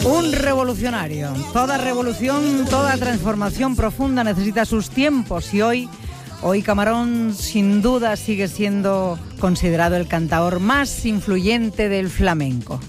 Un revolucionario. Toda revolución, toda transformación profunda necesita sus tiempos y hoy Camarón sin duda sigue siendo considerado el cantaor más influyente del flamenco.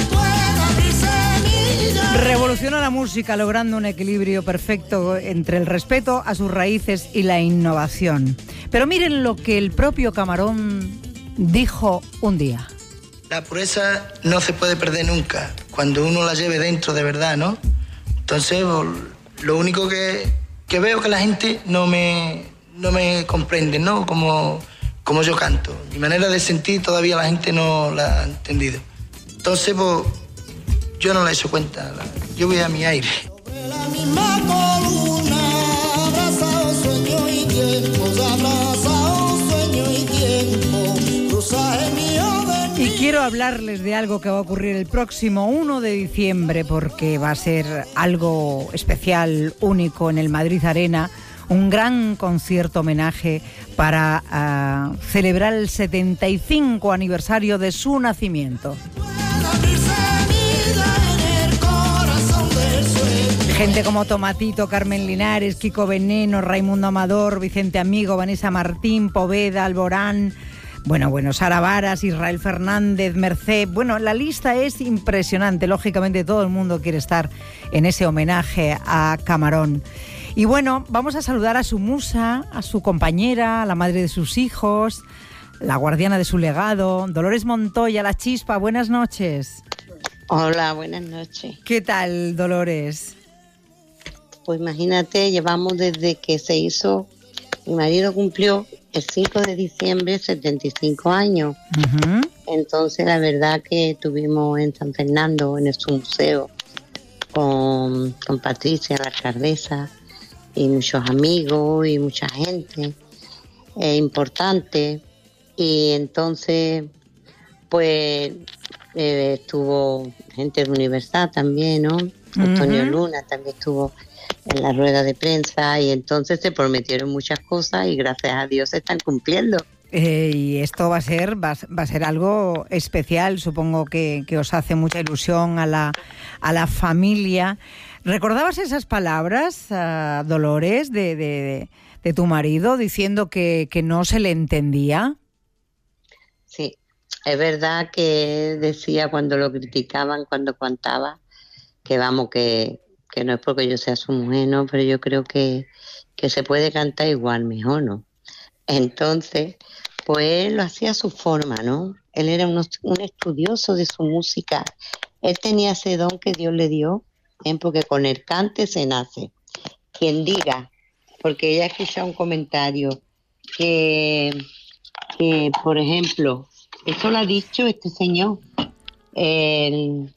Revoluciona la música logrando un equilibrio perfecto entre el respeto a sus raíces y la innovación. Pero miren lo que el propio Camarón dijo un día. La pureza no se puede perder nunca, cuando uno la lleve dentro de verdad, ¿no? Entonces, lo único que veo que la gente no me comprende, ¿no? Como yo canto. Mi manera de sentir todavía la gente no la ha entendido. Entonces, pues, yo no le he hecho cuenta. Yo voy a mi aire. Sobre la misma columna, abrazado sueño y tiempos, abrazado sueño y tiempo, cruzaje mío de... Y quiero hablarles de algo que va a ocurrir el próximo 1 de diciembre, porque va a ser algo especial, único en el Madrid Arena, un gran concierto homenaje para celebrar el 75 aniversario de su nacimiento. Gente como Tomatito, Carmen Linares, Kiko Veneno, Raimundo Amador, Vicente Amigo, Vanessa Martín, Poveda, Alborán, bueno, Sara Varas, Israel Fernández, Merced. Bueno, la lista es impresionante. Lógicamente todo el mundo quiere estar en ese homenaje a Camarón. Y bueno, vamos a saludar a su musa, a su compañera, a la madre de sus hijos, la guardiana de su legado, Dolores Montoya, la Chispa. Buenas noches. Hola, buenas noches. ¿Qué tal, Dolores? Pues imagínate, llevamos desde que se hizo, mi marido cumplió el 5 de diciembre 75 años. Uh-huh. Entonces la verdad que estuvimos en San Fernando, en su museo, con Patricia, la alcaldesa, y muchos amigos y mucha gente importante. Y entonces, pues, estuvo gente de Universidad también, ¿no? Uh-huh. Antonio Luna también estuvo en la rueda de prensa y entonces se prometieron muchas cosas y gracias a Dios se están cumpliendo. Y esto va a ser algo especial, supongo que os hace mucha ilusión a la familia. ¿Recordabas esas palabras, Dolores, de tu marido diciendo que no se le entendía? Sí, es verdad que decía cuando lo criticaban, cuando cantaba, que vamos, que no es porque yo sea su mujer, ¿no? Pero yo creo que se puede cantar igual, mejor, ¿no? Entonces, pues él lo hacía a su forma, ¿no? Él era un estudioso de su música. Él tenía ese don que Dios le dio, porque con el cante se nace. Quien diga, porque ella escucha un comentario, que por ejemplo, eso lo ha dicho este señor, el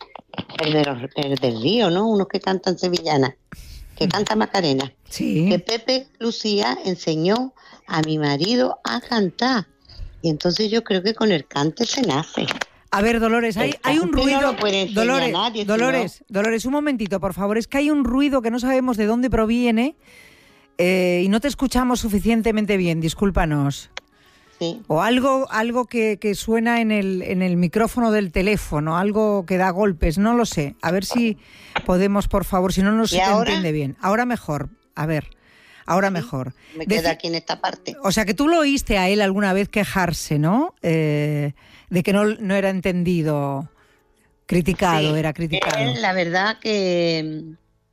del Río, ¿no? Unos que cantan sevillana, que canta Macarena. Sí. Que Pepe Lucía enseñó a mi marido a cantar. Y entonces yo creo que con el cante se nace. A ver, Dolores, hay un ruido. No lo puede enseñar nadie, Dolores, un momentito, por favor. Es que hay un ruido que no sabemos de dónde proviene y no te escuchamos suficientemente bien. Discúlpanos. Sí. O algo que suena en el micrófono del teléfono, algo que da golpes, no lo sé. A ver si podemos, por favor, si no nos se entiende bien. Ahora mejor, a ver, ahora sí, mejor. Me queda aquí en esta parte. O sea, que tú lo oíste a él alguna vez quejarse, ¿no? De que no era entendido, criticado, sí, era criticado. Él, la verdad que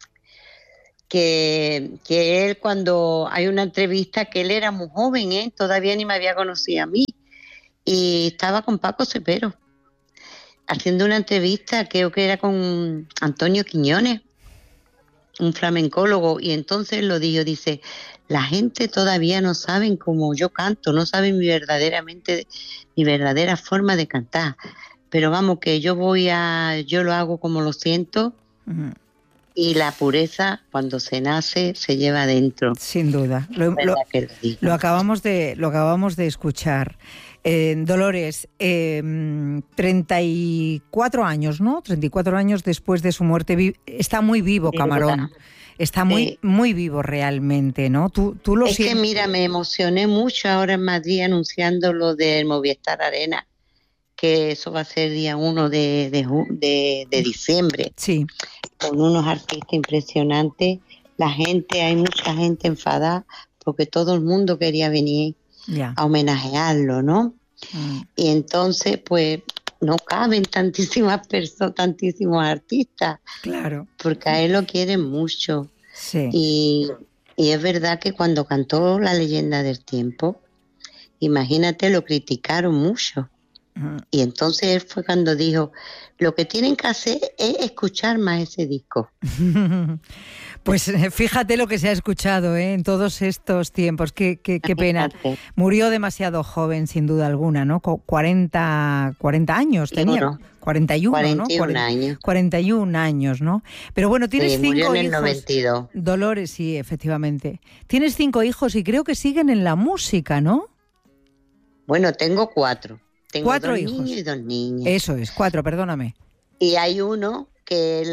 él, cuando hay una entrevista, que él era muy joven, todavía ni me había conocido a mí, y estaba con Paco Cepero haciendo una entrevista, creo que era con Antonio Quiñones, un flamencólogo, y entonces lo dijo, dice, la gente todavía no saben cómo yo canto, no saben mi verdadera forma de cantar, pero vamos, que yo lo hago como lo siento. Uh-huh. Y la pureza, cuando se nace, se lleva adentro. Sin duda. Lo acabamos de escuchar. Dolores, 34 años, ¿no? 34 años después de su muerte. Está muy vivo, Camarón. Está muy vivo realmente, ¿no? Tú lo sientes. Es que mira, me emocioné mucho ahora en Madrid anunciando lo del Movistar Arena, que eso va a ser día 1 de diciembre. Sí. con unos artistas impresionantes. Hay mucha gente enfadada porque todo el mundo quería venir a homenajearlo, ¿no? Y entonces, pues, no caben tantísimas personas, tantísimos artistas. Claro. Porque a él lo quieren mucho. Sí. Y es verdad que cuando cantó La leyenda del tiempo, imagínate, lo criticaron mucho. Y entonces él fue cuando dijo, lo que tienen que hacer es escuchar más ese disco. Pues fíjate lo que se ha escuchado en todos estos tiempos. Qué pena. Murió demasiado joven, sin duda alguna, ¿no? 40 años tenía. 41, ¿no? 41 años, ¿no? Pero bueno, tienes 5 hijos. Murió en el 92. Dolores, sí, efectivamente. Tienes 5 hijos y creo que siguen en la música, ¿no? Bueno, tengo 4. Tengo 4 2 hijos. niños y 2 niñas. Eso es, 4, perdóname. Y hay uno que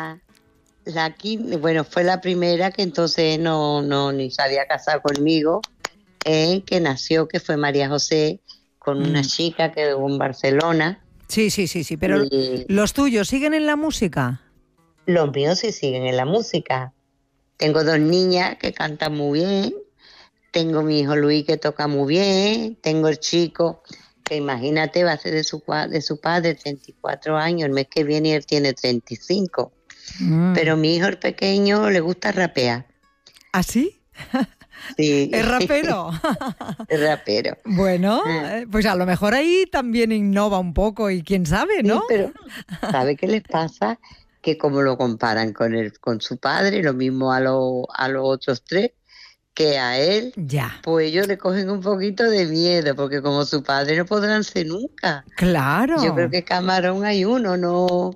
fue la primera que entonces no ni se había casado conmigo, que nació, que fue María José, con una chica que vive en Barcelona. Sí, pero ¿los tuyos siguen en la música? Los míos sí siguen en la música. Tengo 2 niñas que cantan muy bien, tengo mi hijo Luis que toca muy bien, tengo el chico que imagínate va a ser de su padre 34 años, el mes que viene y él tiene 35. Pero mi hijo el pequeño le gusta rapear. ¿Ah, sí? Sí. ¿Es rapero? Es rapero. Bueno, pues a lo mejor ahí también innova un poco y quién sabe, ¿no? Sí, pero ¿sabe qué les pasa? Que como lo comparan con su padre, lo mismo a los otros 3, que a él, pues ellos le cogen un poquito de miedo, porque como su padre no podrán ser nunca. Claro. Yo creo que camarón hay uno, no...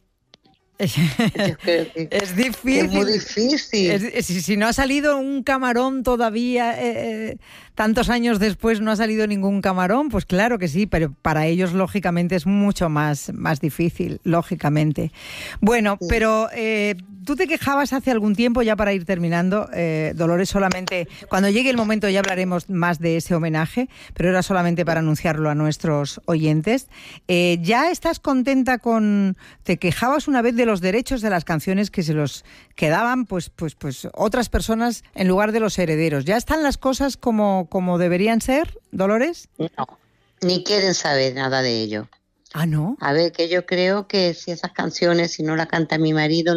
Yo creo que es difícil. Es muy difícil. Si no ha salido un camarón todavía, tantos años después no ha salido ningún camarón, pues claro que sí, pero para ellos lógicamente es mucho más difícil, lógicamente. Bueno, sí. Pero tú te quejabas hace algún tiempo, ya para ir terminando, Dolores, solamente, cuando llegue el momento ya hablaremos más de ese homenaje, pero era solamente para anunciarlo a nuestros oyentes. ¿Ya estás contenta te quejabas una vez de los derechos de las canciones que se los quedaban pues otras personas en lugar de los herederos? ¿Ya están las cosas como deberían ser, Dolores? No, ni quieren saber nada de ello. ¿Ah, no? A ver, que yo creo que si esas canciones, si no la canta mi marido,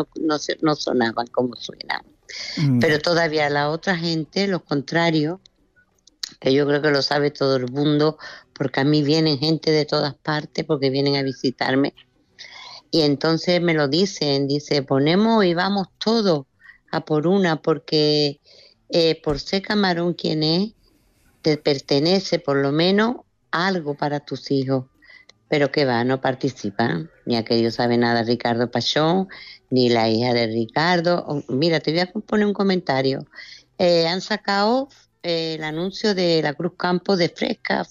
no sonaban como suenan. Pero todavía la otra gente, lo contrario, que yo creo que lo sabe todo el mundo, porque a mí vienen gente de todas partes, porque vienen a visitarme. Y entonces me lo dice, ponemos y vamos todos a por una, porque por ser camarón quien es, te pertenece por lo menos algo para tus hijos. Pero que va, no participan, ni aquello sabe nada Ricardo Pachón, ni la hija de Ricardo. Mira, te voy a poner un comentario. Han sacado el anuncio de la Cruz Campo de Fresca.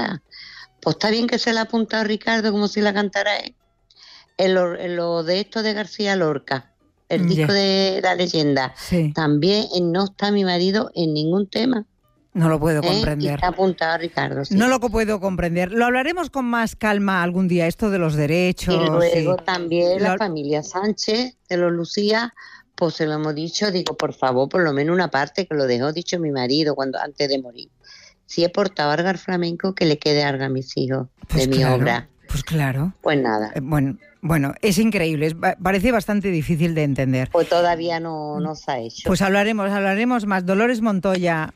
Pues está bien que se la ha apuntado Ricardo como si la cantara él. En lo de esto de García Lorca, el disco de La Leyenda, también no está mi marido en ningún tema. No lo puedo comprender. Y está apuntado a Ricardo. Sí. No lo puedo comprender. Lo hablaremos con más calma algún día, esto de los derechos. Y luego también la familia Sánchez de los Lucía, pues se lo hemos dicho, digo, por favor, por lo menos una parte, que lo dejó dicho mi marido antes de morir. Si he portado algo al flamenco, que le quede algo a mis hijos de mi obra. Pues claro. Pues nada. Bueno, es increíble, parece bastante difícil de entender. Pues todavía no se ha hecho. Pues hablaremos más. Dolores Montoya,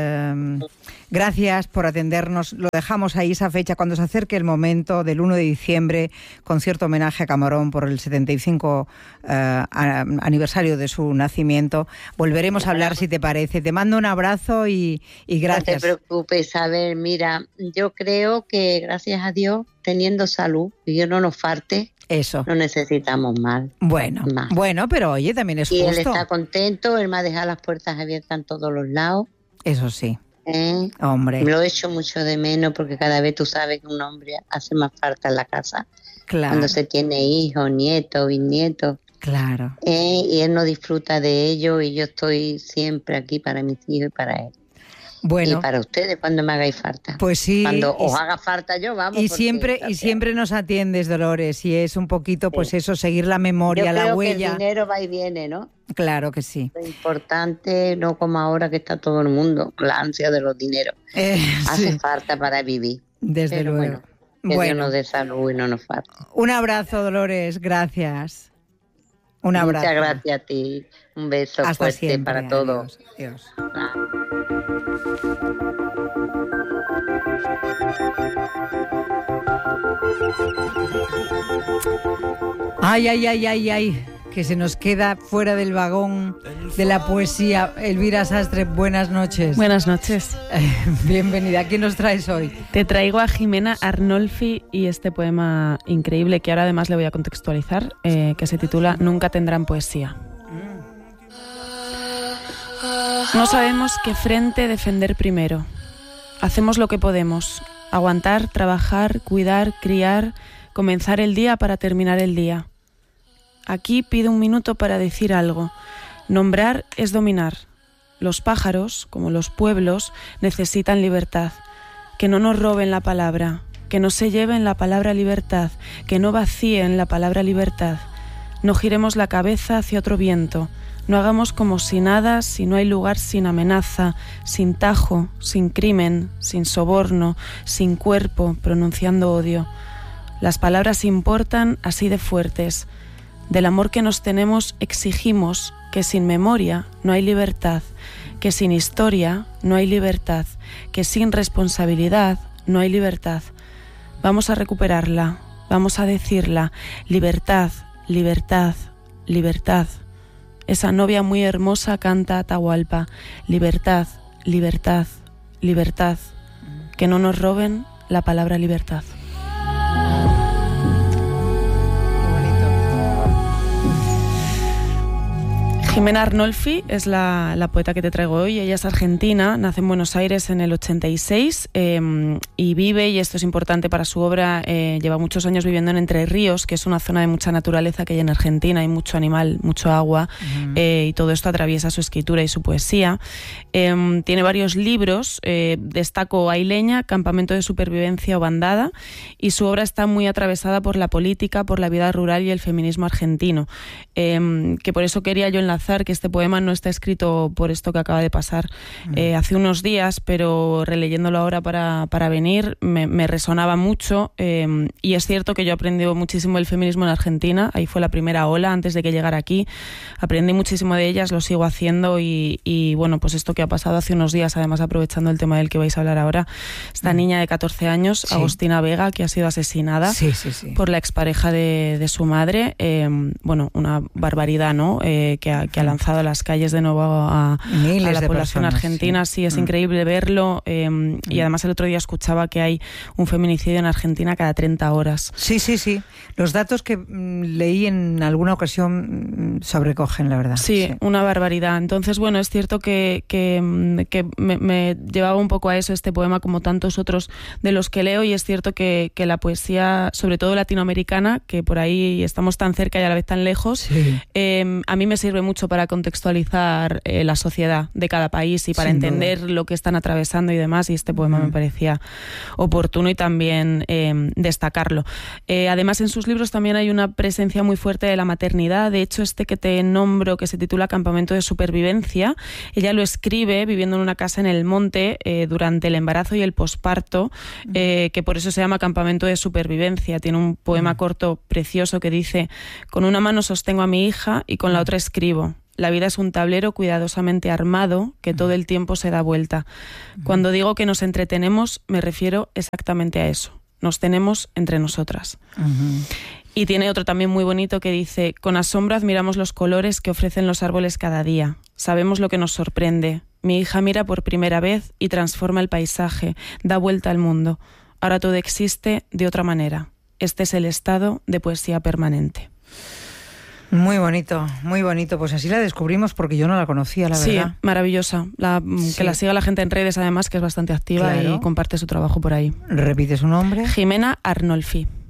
gracias por atendernos. Lo dejamos ahí, esa fecha, cuando se acerque el momento del 1 de diciembre, concierto homenaje a Camarón por el 75 aniversario de su nacimiento. Volveremos a hablar, si te parece. Te mando un abrazo y gracias. No te preocupes, a ver, mira, yo creo que gracias a Dios, teniendo salud, y yo no nos falte, eso. No necesitamos más. Bueno, pero oye, también es justo. Y él está contento, él me ha dejado las puertas abiertas en todos los lados. Eso sí. Hombre. Me lo echo mucho de menos, porque cada vez tú sabes que un hombre hace más falta en la casa. Claro. Cuando se tiene hijos, nietos, bisnietos. Claro. Y él no disfruta de ello, y yo estoy siempre aquí para mis hijos y para él. Bueno. Y para ustedes cuando me hagáis falta. Pues sí. Cuando os haga falta yo, vamos. Y siempre nos atiendes, Dolores, y es un poquito, pues eso, seguir la memoria, la huella. Que el dinero va y viene, ¿no? Claro que sí. Lo importante, no como ahora que está todo el mundo, la ansia de los dineros. Hace falta para vivir. Desde luego. Bueno, que Dios nos dé salud y no nos falte. Un abrazo, Dolores, gracias. Un abrazo. Muchas gracias a ti. Un beso hasta fuerte siempre, para todos. Adiós. Ay, que se nos queda fuera del vagón de la poesía. Elvira Sastre, buenas noches. Buenas noches. Bienvenida. ¿Qué nos traes hoy? Te traigo a Jimena Arnolfi y este poema increíble que ahora además le voy a contextualizar, que se titula Nunca tendrán poesía. No sabemos qué frente defender primero. Hacemos lo que podemos. Aguantar, trabajar, cuidar, criar, comenzar el día para terminar el día. Aquí pido un minuto para decir algo. Nombrar es dominar. Los pájaros, como los pueblos, necesitan libertad. Que no nos roben la palabra, que no se lleven la palabra libertad, que no vacíen la palabra libertad. No giremos la cabeza hacia otro viento. No hagamos como si nada, si no hay lugar sin amenaza, sin tajo, sin crimen, sin soborno, sin cuerpo, pronunciando odio. Las palabras importan así de fuertes. Del amor que nos tenemos exigimos que sin memoria no hay libertad, que sin historia no hay libertad, que sin responsabilidad no hay libertad. Vamos a recuperarla, vamos a decirla, libertad, libertad, libertad. Esa novia muy hermosa canta Atahualpa, libertad, libertad, libertad. Que no nos roben la palabra libertad. Jimena Arnolfi es la poeta que te traigo hoy. Ella es argentina, nace en Buenos Aires en el 86 y vive, y esto es importante para su obra, lleva muchos años viviendo en Entre Ríos, que es una zona de mucha naturaleza que hay en Argentina, hay mucho animal, mucho agua, y todo esto atraviesa su escritura y su poesía. Tiene varios libros, destaco Aileña, Campamento de Supervivencia o Bandada, y su obra está muy atravesada por la política, por la vida rural y el feminismo argentino, que por eso quería yo enlazar que este poema no está escrito por esto que acaba de pasar hace unos días, pero releyéndolo ahora para venir me resonaba mucho, y es cierto que yo he aprendido muchísimo del feminismo en Argentina. Ahí fue la primera ola antes de que llegara aquí, aprendí muchísimo de ellas, lo sigo haciendo y bueno, pues esto que ha pasado hace unos días, además aprovechando el tema del que vais a hablar ahora, esta niña de 14 años, sí. Agostina Vega, que ha sido asesinada por la expareja de su madre, bueno, una barbaridad, ¿no? Que ha lanzado a las calles de nuevo a la población argentina. Sí, es increíble verlo, y además el otro día escuchaba que hay un feminicidio en Argentina cada 30 horas. Sí. Los datos que leí en alguna ocasión sobrecogen, la verdad. Sí, una barbaridad. Entonces, bueno, es cierto que me llevaba un poco a eso este poema, como tantos otros de los que leo, y es cierto que la poesía, sobre todo latinoamericana, que por ahí estamos tan cerca y a la vez tan lejos, a mí me sirve mucho para contextualizar la sociedad de cada país y para entender lo que están atravesando y demás, y este poema me parecía oportuno y también destacarlo. Además, en sus libros también hay una presencia muy fuerte de la maternidad. De hecho, este que te nombro, que se titula Campamento de Supervivencia, ella lo escribe viviendo en una casa en el monte durante el embarazo y el posparto, que por eso se llama Campamento de Supervivencia. Tiene un poema corto precioso que dice: con una mano sostengo a mi hija y con la otra escribo. La vida es un tablero cuidadosamente armado que todo el tiempo se da vuelta. Cuando digo que nos entretenemos, me refiero exactamente a eso. Nos tenemos entre nosotras. Y tiene otro también muy bonito que dice: con asombro admiramos los colores que ofrecen los árboles cada día. Sabemos lo que nos sorprende. Mi hija mira por primera vez y transforma el paisaje, da vuelta al mundo. Ahora todo existe de otra manera. Este es el estado de poesía permanente. Muy bonito, muy bonito. Pues así la descubrimos, porque yo no la conocía, la verdad. Sí, maravillosa. Que la siga la gente en redes, además, que es bastante activa y comparte su trabajo por ahí. ¿Repite su nombre? Jimena Arnolfi.